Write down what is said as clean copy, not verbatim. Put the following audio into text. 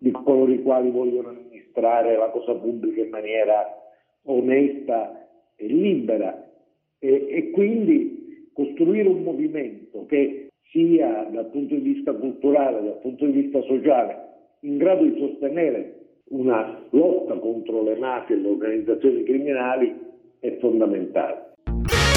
di coloro i quali vogliono amministrare la cosa pubblica in maniera onesta e libera, e quindi costruire un movimento che sia dal punto di vista culturale, dal punto di vista sociale, in grado di sostenere una lotta contro le mafie e le organizzazioni criminali è fondamentale.